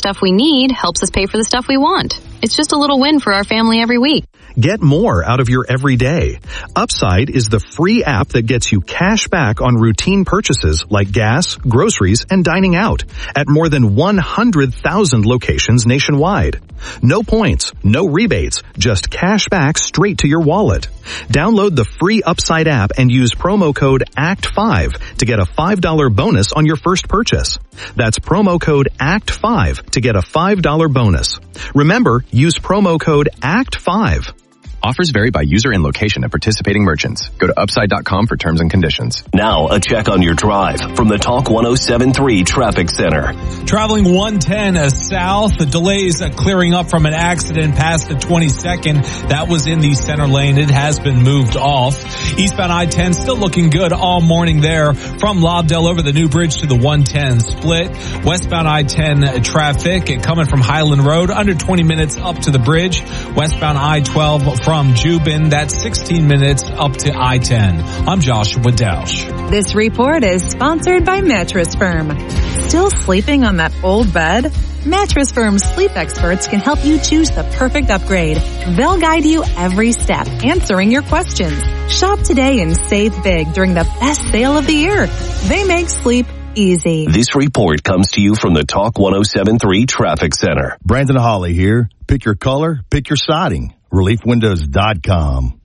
stuff we need helps us pay for the stuff we want. It's just a little win for our family every week. Get more out of your everyday. Upside is the free app that gets you cash back on routine purchases like gas, groceries, and dining out at more than 100,000 locations nationwide. No points, no rebates, just cash back straight to your wallet. Download the free Upside app and use promo code ACT5 to get a $5 bonus on your first purchase. That's promo code ACT5 to get a $5 bonus. Remember, use promo code ACT5. Offers vary by user and location at participating merchants. Go to upside.com for terms and conditions. Now, a check on your drive from the Talk 107.3 Traffic Center. Traveling 110 south, the delays clearing up from an accident past the 22nd. That was in the center lane. It has been moved off. Eastbound I-10 still looking good all morning there from Lobdell over the new bridge to the 110 split. Westbound I-10 traffic coming from Highland Road under 20 minutes up to the bridge. Westbound I-12 from Jubin, that's 16 minutes up to I-10. I'm Joshua Dausch. This report is sponsored by Mattress Firm. Still sleeping on that old bed? Mattress Firm's sleep experts can help you choose the perfect upgrade. They'll guide you every step, answering your questions. Shop today and save big during the best sale of the year. They make sleep easy. This report comes to you from the Talk 107.3 Traffic Center. Brandon Hawley here. Pick your color, pick your siding. ReliefWindows.com.